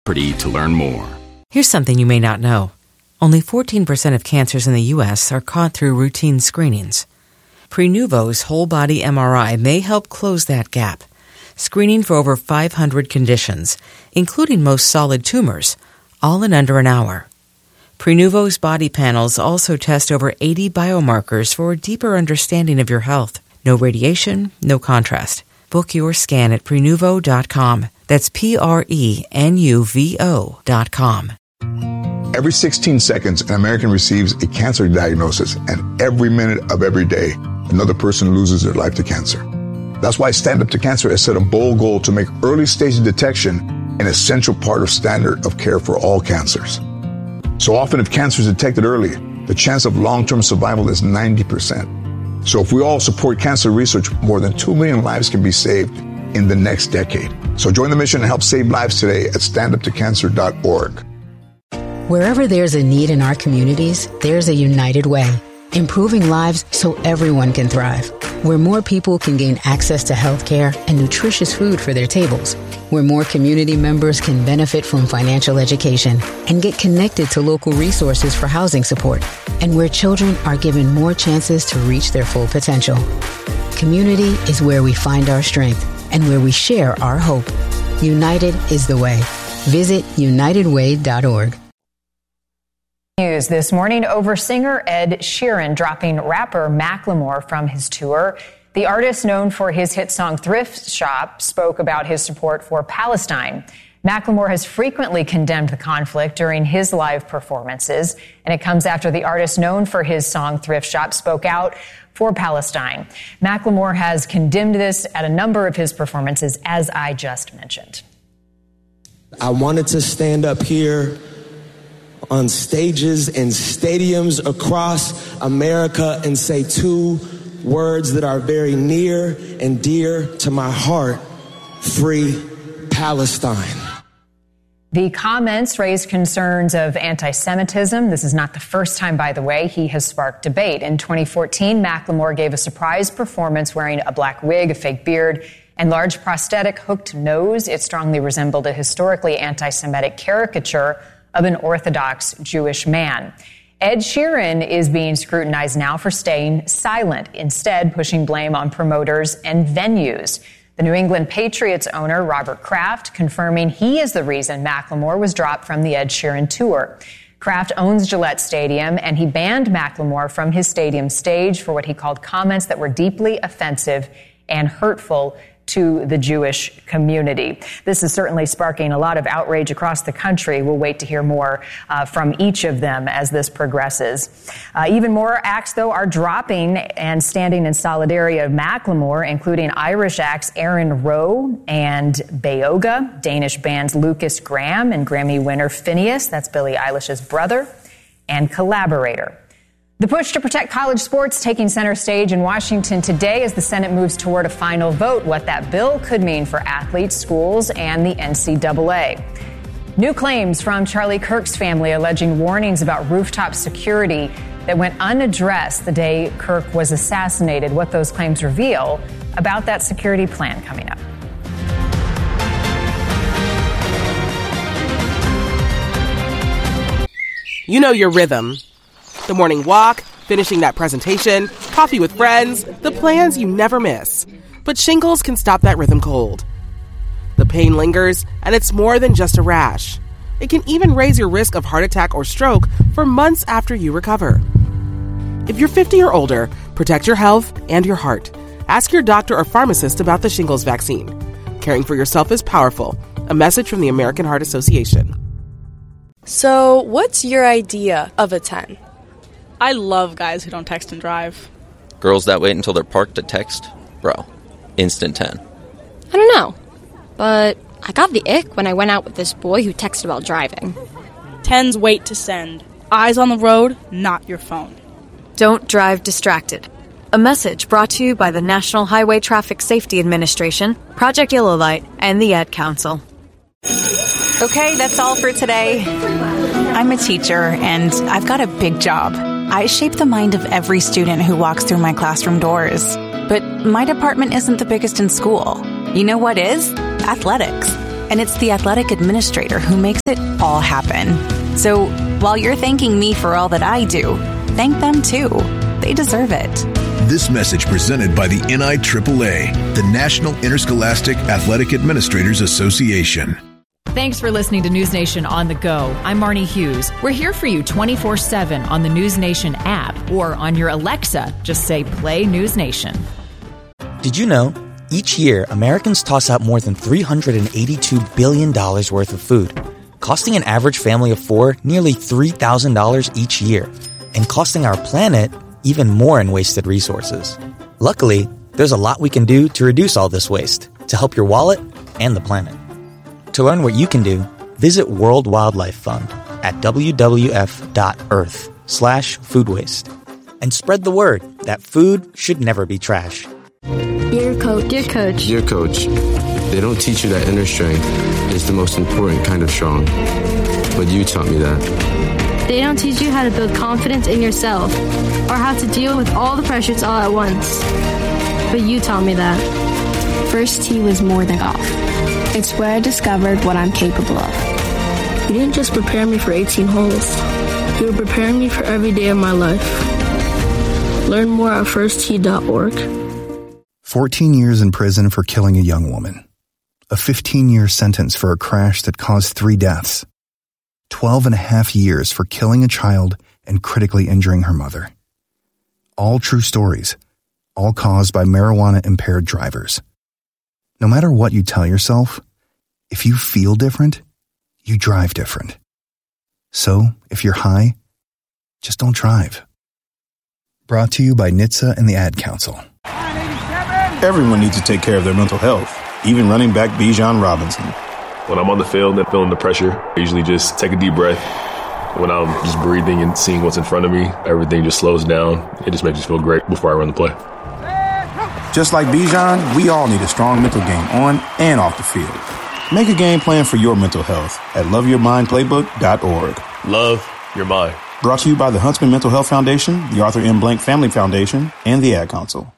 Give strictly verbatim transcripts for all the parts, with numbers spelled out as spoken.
to learn more. Here's something you may not know. Only fourteen percent of cancers in the U S are caught through routine screenings. Prenuvo's whole-body M R I may help close that gap, screening for over five hundred conditions, including most solid tumors, all in under an hour. Prenuvo's body panels also test over eighty biomarkers for a deeper understanding of your health. No radiation, no contrast. Book your scan at Prenuvo dot com. That's P R E N U V O dot com. Every sixteen seconds, an American receives a cancer diagnosis, and every minute of every day, another person loses their life to cancer. That's why Stand Up to Cancer has set a bold goal to make early stage detection an essential part of standard of care for all cancers. So often, if cancer is detected early, the chance of long-term survival is ninety percent. So if we all support cancer research, more than two million lives can be saved in the next decade. So join the mission and help save lives today at stand up to cancer dot org. Wherever there's a need in our communities, there's a United Way, improving lives so everyone can thrive. Where more people can gain access to health care and nutritious food for their tables. Where more community members can benefit from financial education and get connected to local resources for housing support. And where children are given more chances to reach their full potential. Community is where we find our strength and where we share our hope. United is the way. Visit united way dot org. News this morning over singer Ed Sheeran dropping rapper Macklemore from his tour. The artist, known for his hit song Thrift Shop, spoke about his support for Palestine. Macklemore has frequently condemned the conflict during his live performances, and it comes after the artist known for his song Thrift Shop spoke out for Palestine. Macklemore has condemned this at a number of his performances, as I just mentioned. I wanted to stand up here on stages and stadiums across America and say two words that are very near and dear to my heart: free Palestine. The comments raised concerns of anti-Semitism. This is not the first time, by the way, he has sparked debate. In twenty fourteen, Macklemore gave a surprise performance wearing a black wig, a fake beard, and large prosthetic hooked nose. It strongly resembled a historically anti-Semitic caricature of an Orthodox Jewish man. Ed Sheeran is being scrutinized now for staying silent, instead pushing blame on promoters and venues. The New England Patriots owner, Robert Kraft, confirming he is the reason Macklemore was dropped from the Ed Sheeran tour. Kraft owns Gillette Stadium, and he banned Macklemore from his stadium stage for what he called comments that were deeply offensive and hurtful to the Jewish community. This is certainly sparking a lot of outrage across the country. We'll wait to hear more uh, from each of them as this progresses. Uh, even more acts, though, are dropping and standing in solidarity of Macklemore, including Irish acts Aaron Rowe and Beoga, Danish bands Lucas Graham and Grammy winner Phineas, that's Billie Eilish's brother, and Collaborator. The push to protect college sports taking center stage in Washington today as the Senate moves toward a final vote, what that bill could mean for athletes, schools, and the N C double A. New claims from Charlie Kirk's family alleging warnings about rooftop security that went unaddressed the day Kirk was assassinated. What those claims reveal about that security plan coming up. You know your rhythm. The morning walk, finishing that presentation, coffee with friends, the plans you never miss. But shingles can stop that rhythm cold. The pain lingers, and it's more than just a rash. It can even raise your risk of heart attack or stroke for months after you recover. If you're fifty or older, protect your health and your heart. Ask your doctor or pharmacist about the shingles vaccine. Caring for yourself is powerful. A message from the American Heart Association. So, what's your idea of a ten? I love guys who don't text and drive. Girls that wait until they're parked to text? Bro, instant ten. I don't know, but I got the ick when I went out with this boy who texted while driving. Tens wait to send. Eyes on the road, not your phone. Don't drive distracted. A message brought to you by the National Highway Traffic Safety Administration, Project Yellow Light, and the Ad Council. Okay, that's all for today. I'm a teacher, and I've got a big job. I shape the mind of every student who walks through my classroom doors. But my department isn't the biggest in school. You know what is? Athletics. And it's the athletic administrator who makes it all happen. So while you're thanking me for all that I do, thank them too. They deserve it. This message presented by the N I A A, the National Interscholastic Athletic Administrators Association. Thanks for listening to News Nation on the go. I'm Marnie Hughes. We're here for you twenty-four seven on the News Nation app or on your Alexa. Just say play News Nation. Did you know each year Americans toss out more than three hundred eighty-two billion dollars worth of food, costing an average family of four nearly three thousand dollars each year, and costing our planet even more in wasted resources? Luckily, there's a lot we can do to reduce all this waste to help your wallet and the planet. To learn what you can do, visit World Wildlife Fund at w w f dot earth slash food waste and spread the word that food should never be trash. Dear Coach. Dear Coach. Dear Coach, they don't teach you that inner strength is the most important kind of strong, but you taught me that. They don't teach you how to build confidence in yourself or how to deal with all the pressures all at once, but you taught me that. First tee was more than golf. It's where I discovered what I'm capable of. You didn't just prepare me for eighteen holes. You were preparing me for every day of my life. Learn more at first tee dot org. fourteen years in prison for killing a young woman. A fifteen-year sentence for a crash that caused three deaths. twelve and a half years for killing a child and critically injuring her mother. All true stories, all caused by marijuana-impaired drivers. No matter what you tell yourself, if you feel different, you drive different. So, if you're high, just don't drive. Brought to you by N H T S A and the Ad Council. Everyone needs to take care of their mental health, even running back Bijan Robinson. When I'm on the field and feeling the pressure, I usually just take a deep breath. When I'm just breathing and seeing what's in front of me, everything just slows down. It just makes me feel great before I run the play. Just like Bijan, we all need a strong mental game on and off the field. Make a game plan for your mental health at love your mind playbook dot org. Love your mind. Brought to you by the Huntsman Mental Health Foundation, the Arthur M. Blank Family Foundation, and the Ad Council.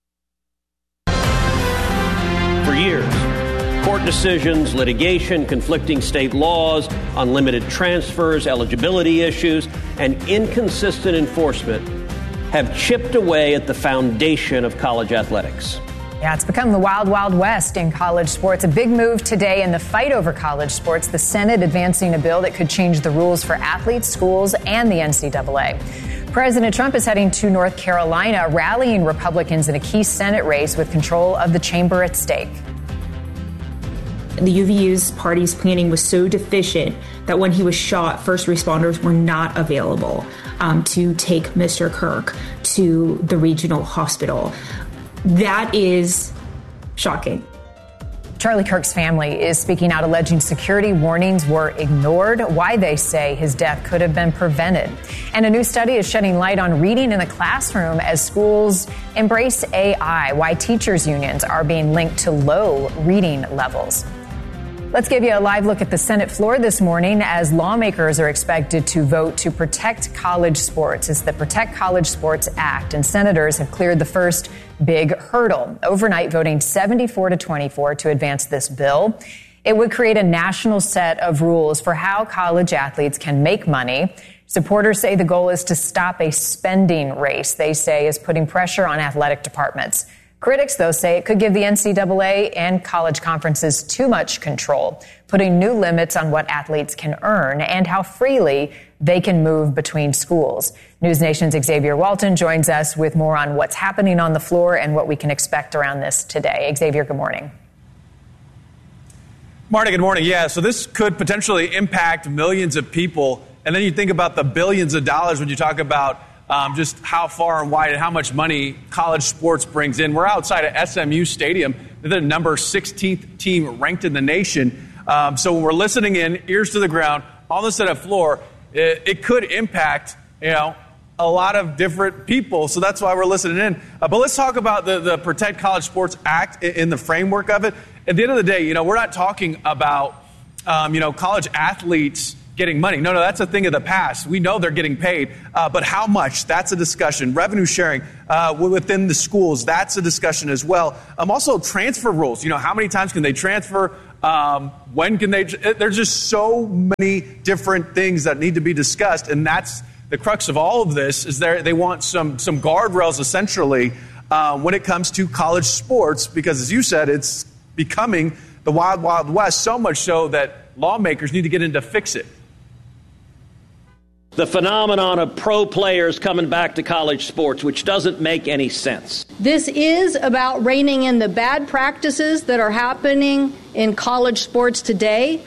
For years, court decisions, litigation, conflicting state laws, unlimited transfers, eligibility issues, and inconsistent enforcement have chipped away at the foundation of college athletics. Yeah, it's become the wild, wild west in college sports. A big move today in the fight over college sports. The Senate advancing a bill that could change the rules for athletes, schools, and the N C double A. President Trump is heading to North Carolina, rallying Republicans in a key Senate race with control of the chamber at stake. The U V U's party's planning was so deficient that when he was shot, first responders were not available um, to take Mister Kirk to the regional hospital. That is shocking. Charlie Kirk's family is speaking out, alleging security warnings were ignored, why they say his death could have been prevented. And a new study is shedding light on reading in the classroom as schools embrace A I, why teachers' unions are being linked to low reading levels. Let's give you a live look at the Senate floor this morning as lawmakers are expected to vote to protect college sports. It's the Protect College Sports Act, and senators have cleared the first big hurdle, overnight voting seventy-four to twenty-four to advance this bill. It would create a national set of rules for how college athletes can make money. Supporters say the goal is to stop a spending race they say is putting pressure on athletic departments. Critics, though, say it could give the N C double A and college conferences too much control, putting new limits on what athletes can earn and how freely they can move between schools. News Nation's Xavier Walton joins us with more on what's happening on the floor and what we can expect around this today. Xavier, good morning. Marty, good morning. Yeah, so this could potentially impact millions of people. And then you think about the billions of dollars when you talk about Um, just how far and wide and how much money college sports brings in. We're outside of S M U Stadium. They're the number sixteenth team ranked in the nation. Um, so when we're listening in, ears to the ground, on the Senate floor, it, it could impact, you know, a lot of different people. So that's why we're listening in. Uh, but let's talk about the, the Protect College Sports Act in, in the framework of it. At the end of the day, you know, we're not talking about, um, you know, college athletes getting money. No, no, that's a thing of the past. We know they're getting paid, uh, but how much? That's a discussion. Revenue sharing uh, within the schools, that's a discussion as well. Um, also, transfer rules. You know, how many times can they transfer? Um, when can they? There's just so many different things that need to be discussed, and that's the crux of all of this. Is there they want some some guardrails essentially uh, when it comes to college sports, because as you said, it's becoming the wild, wild west. So much so that lawmakers need to get in to fix it. The phenomenon of pro players coming back to college sports, which doesn't make any sense. This is about reining in the bad practices that are happening in college sports today.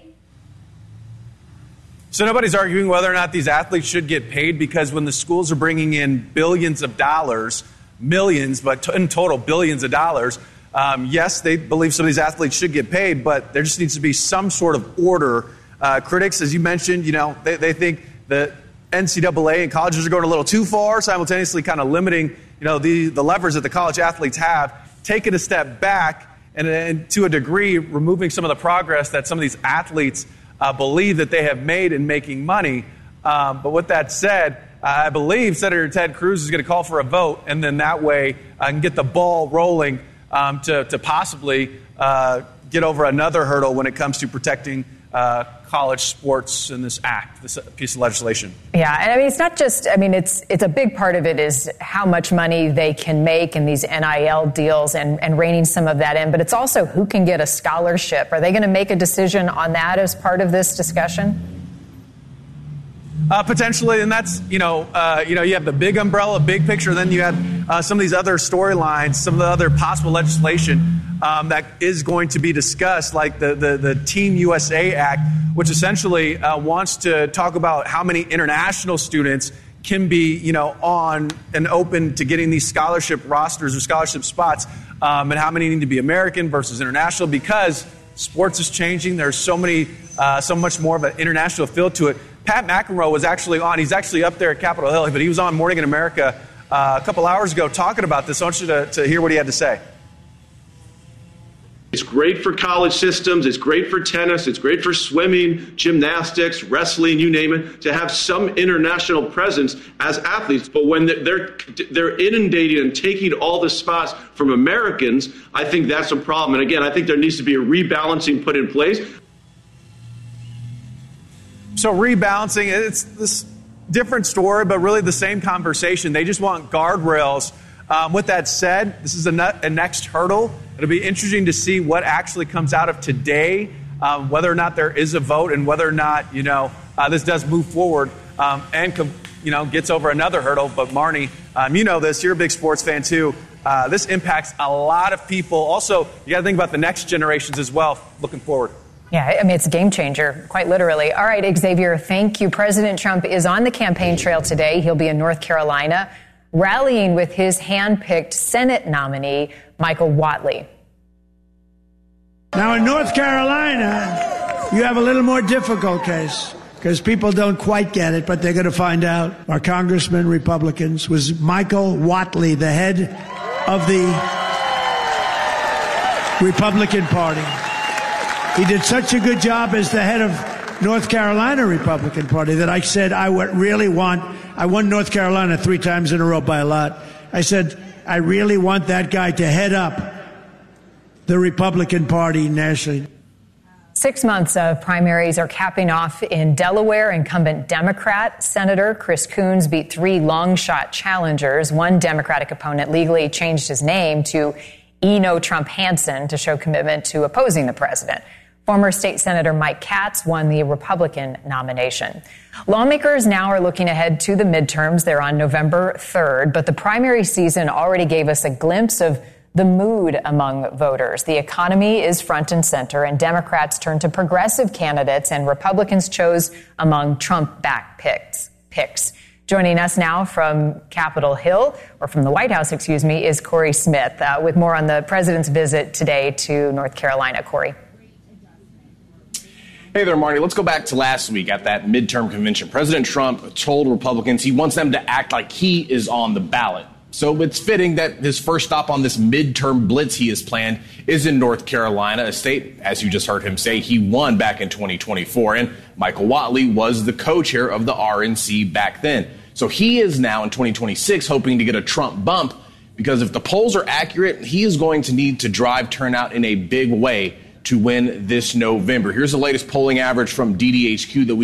So nobody's arguing whether or not these athletes should get paid, because when the schools are bringing in billions of dollars, millions, but in total billions of dollars, um, yes, they believe some of these athletes should get paid, but there just needs to be some sort of order. Uh, critics, as you mentioned, you know, they, they think that N C double A and colleges are going a little too far, simultaneously kind of limiting, you know, the, the levers that the college athletes have, taking a step back and, and to a degree removing some of the progress that some of these athletes uh, believe that they have made in making money. Um, but with that said, I believe Senator Ted Cruz is going to call for a vote, and then that way I can get the ball rolling um, to, to possibly uh, get over another hurdle when it comes to protecting Uh, college sports in this act, this piece of legislation. Yeah, and I mean, it's not just, I mean, it's it's a big part of it is how much money they can make in these N I L deals and, and reining some of that in, but it's also who can get a scholarship. Are they going to make a decision on that as part of this discussion? Uh, potentially, and that's, you know, uh, you know, you have the big umbrella, big picture, then you have uh, some of these other storylines, some of the other possible legislation um, that is going to be discussed, like the, the, the Team U S A Act, which essentially uh, wants to talk about how many international students can be, you know, on and open to getting these scholarship rosters or scholarship spots, um, and how many need to be American versus international, because sports is changing. There's so many, uh, so much more of an international feel to it. Pat McEnroe was actually on. He's actually up there at Capitol Hill, but he was on Morning in America uh, a couple hours ago talking about this. I want you to, to hear what he had to say. It's great for college systems. It's great for tennis. It's great for swimming, gymnastics, wrestling, you name it, to have some international presence as athletes. But when they're they're inundating and taking all the spots from Americans, I think that's a problem. And again, I think there needs to be a rebalancing put in place. So rebalancing, it's this different story, but really the same conversation. They just want guardrails. Um, with that said, this is a, nut, a next hurdle. It'll be interesting to see what actually comes out of today, um, whether or not there is a vote, and whether or not, you know, uh, this does move forward um, and, com- you know, gets over another hurdle. But Marnie, um, you know this. You're a big sports fan, too. Uh, this impacts a lot of people. Also, you got to think about the next generations as well, looking forward. Yeah, I mean, it's a game changer, quite literally. All right, Xavier, thank you. President Trump is on the campaign trail today. He'll be in North Carolina, rallying with his hand-picked Senate nominee, Michael Whatley. Now, in North Carolina, you have a little more difficult case, because people don't quite get it, but they're going to find out. Our congressman, Republicans, was Michael Whatley, the head of the Republican Party. He did such a good job as the head of North Carolina Republican Party that I said I would really want, I won North Carolina three times in a row by a lot. I said, I really want that guy to head up the Republican Party nationally. Six months of primaries are capping off in Delaware. Incumbent Democrat Senator Chris Coons beat three long-shot challengers. One Democratic opponent legally changed his name to Eno Trump Hansen to show commitment to opposing the president. Former state Senator Mike Katz won the Republican nomination. Lawmakers now are looking ahead to the midterms. They're on November third, but the primary season already gave us a glimpse of the mood among voters. The economy is front and center, and Democrats turned to progressive candidates, and Republicans chose among Trump-backed picks. picks. Joining us now from Capitol Hill, or from the White House, excuse me, is Corey Smith uh, with more on the president's visit today to North Carolina. Corey. Hey there, Marty. Let's go back to last week at that midterm convention. President Trump told Republicans he wants them to act like he is on the ballot. So it's fitting that his first stop on this midterm blitz he has planned is in North Carolina, a state, as you just heard him say, he won back in twenty twenty-four. And Michael Whatley was the co-chair of the R N C back then. So he is now in twenty twenty-six hoping to get a Trump bump, because if the polls are accurate, he is going to need to drive turnout in a big way to win this November. Here's the latest polling average from D D H Q that we